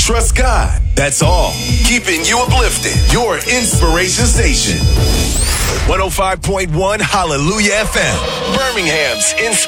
trust God. That's all. Keeping you uplifted. Your inspiration station. 105.1 Hallelujah FM. Birmingham's